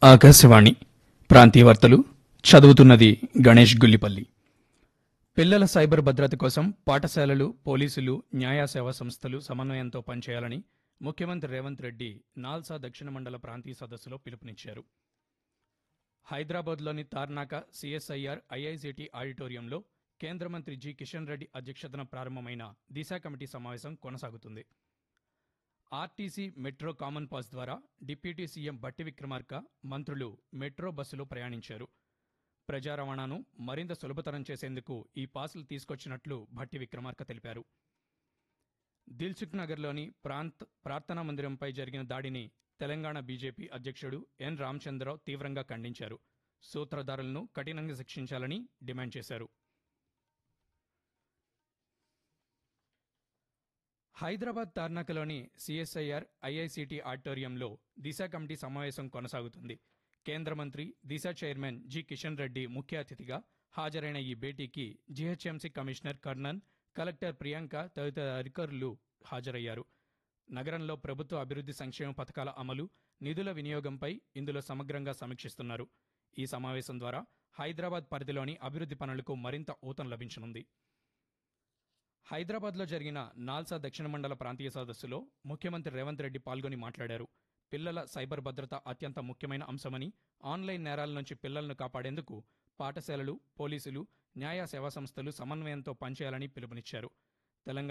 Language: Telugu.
ఆకాశవాణి ప్రాంతీయ వార్తలు చదువుతున్నది గణేష్ గుల్లిపల్లి. పిల్లల సైబర్ భద్రత కోసం పాఠశాలలు, పోలీసులు, న్యాయ సేవా సంస్థలు సమన్వయంతో పనిచేయాలని ముఖ్యమంత్రి రేవంత్ రెడ్డి నాల్సా దక్షిణ మండల ప్రాంతీయ సదస్సులో పిలుపునిచ్చారు. హైదరాబాద్లోని తార్నాక సిఎస్ఐఆర్ ఐఐసిటి ఆడిటోరియంలో కేంద్ర మంత్రి జి కిషన్ రెడ్డి అధ్యక్షతన ప్రారంభమైన దిశ కమిటీ సమావేశం కొనసాగుతుంది. ఆర్టీసీ మెట్రో కామన్ పాస్ ద్వారా డిప్యూటీ సీఎం బట్టి విక్రమార్క, మంత్రులు మెట్రో బస్సులో ప్రయాణించారు. ప్రజా రవాణాను మరింత సులభతరం చేసేందుకు ఈ పాసులు తీసుకొచ్చినట్లు భట్టి విక్రమార్క తెలిపారు. దిల్సుఖ్ నగర్లోని ప్రార్థనా మందిరంపై జరిగిన దాడిని తెలంగాణ బీజేపీ అధ్యక్షుడు ఎన్ రామచంద్రరావు తీవ్రంగా ఖండించారు. సూత్రధారులను కఠినంగా శిక్షించాలని డిమాండ్ చేశారు. హైదరాబాద్ తార్నాకలోని సిఎస్ఐఆర్ ఐఐసిటి ఆడిటోరియంలో దిశ కమిటీ సమావేశం కొనసాగుతుంది. కేంద్ర మంత్రి, దిశ చైర్మన్ జి కిషన్ రెడ్డి ముఖ్య అతిథిగా హాజరైన ఈ భేటీకి GHMC commissioner Karnan, collector Priyanka తదితర అధికారులు హాజరయ్యారు. నగరంలో ప్రభుత్వ అభివృద్ధి సంక్షేమ పథకాల అమలు, నిధుల వినియోగంపై ఇందులో సమగ్రంగా సమీక్షిస్తున్నారు. ఈ సమావేశం ద్వారా హైదరాబాద్ పరిధిలోని అభివృద్ధి పనులకు మరింత ఊతం లభించనుంది. హైదరాబాద్లో జరిగిన నాల్సా దక్షిణ మండల ప్రాంతీయ సదస్సులో ముఖ్యమంత్రి రేవంత్ రెడ్డి పాల్గొని మాట్లాడారు. పిల్లల సైబర్ భద్రత అత్యంత ముఖ్యమైన అంశమని, ఆన్లైన్ నేరాల నుంచి పిల్లలను కాపాడేందుకు పాఠశాలలు, పోలీసులు, న్యాయ సేవా సంస్థలు సమన్వయంతో పనిచేయాలని పిలుపునిచ్చారు. తెలంగాణ